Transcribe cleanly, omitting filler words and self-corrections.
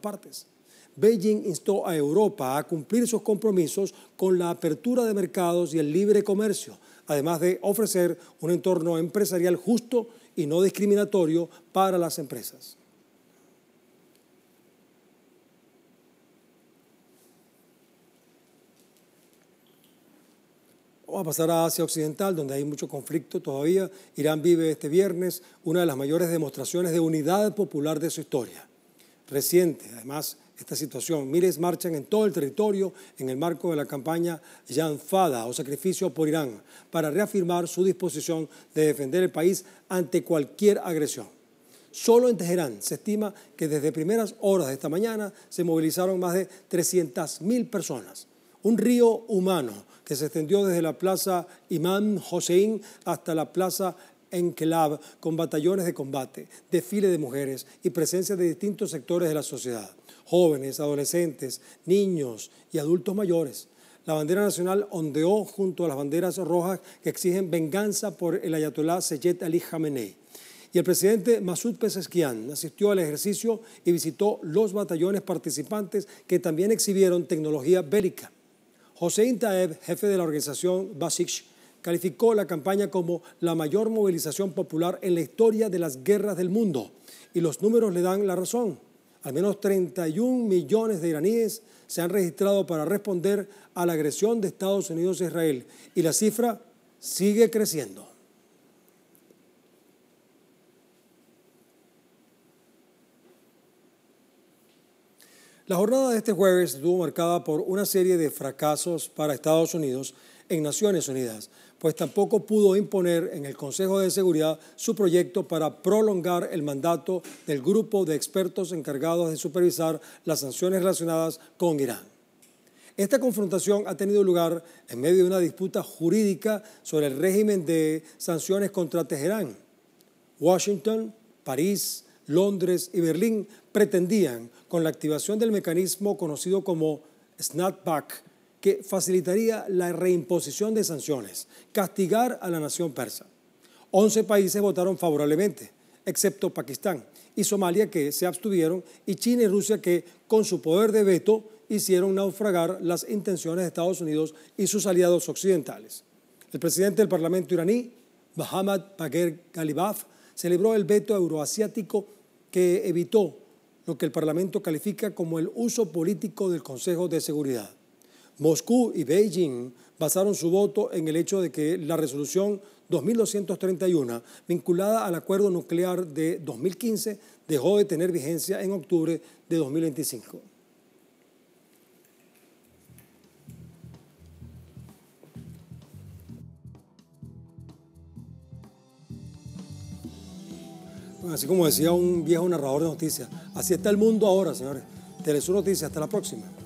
partes. Beijing instó a Europa a cumplir sus compromisos con la apertura de mercados y el libre comercio, además de ofrecer un entorno empresarial justo y no discriminatorio para las empresas. Vamos a pasar a Asia Occidental, donde hay mucho conflicto todavía. Irán vive este viernes una de las mayores demostraciones de unidad popular de su historia. Reciente, además, esta situación. Miles marchan en todo el territorio en el marco de la campaña Jan Fada, o sacrificio por Irán, para reafirmar su disposición de defender el país ante cualquier agresión. Solo en Teherán se estima que desde primeras horas de esta mañana se movilizaron más de 300.000 personas. Un río humano que se extendió desde la plaza Imam Hossein hasta la plaza Enkelab, con batallones de combate, desfile de mujeres y presencia de distintos sectores de la sociedad, jóvenes, adolescentes, niños y adultos mayores. La bandera nacional ondeó junto a las banderas rojas que exigen venganza por el ayatolá Seyed Ali Khamenei. Y el presidente Masoud Pezeshkian asistió al ejercicio y visitó los batallones participantes que también exhibieron tecnología bélica. Hossein Taeb, jefe de la organización Basij, calificó la campaña como la mayor movilización popular en la historia de las guerras del mundo. Y los números le dan la razón. Al menos 31 millones de iraníes se han registrado para responder a la agresión de Estados Unidos a Israel. Y la cifra sigue creciendo. La jornada de este jueves estuvo marcada por una serie de fracasos para Estados Unidos en Naciones Unidas, pues tampoco pudo imponer en el Consejo de Seguridad su proyecto para prolongar el mandato del grupo de expertos encargados de supervisar las sanciones relacionadas con Irán. Esta confrontación ha tenido lugar en medio de una disputa jurídica sobre el régimen de sanciones contra Teherán. Washington, París, Londres y Berlín pretendían, con la activación del mecanismo conocido como snapback, que facilitaría la reimposición de sanciones, castigar a la nación persa. 11 países votaron favorablemente, excepto Pakistán y Somalia, que se abstuvieron, y China y Rusia, que con su poder de veto hicieron naufragar las intenciones de Estados Unidos y sus aliados occidentales. El presidente del Parlamento iraní, Mohammad Bagher Ghalibaf, celebró el veto euroasiático que evitó lo que el Parlamento califica como el uso político del Consejo de Seguridad. Moscú y Beijing basaron su voto en el hecho de que la resolución 2231, vinculada al acuerdo nuclear de 2015, dejó de tener vigencia en octubre de 2025. Bueno, así como decía un viejo narrador de noticias, así está el mundo ahora, señores. Telesur Noticias, hasta la próxima.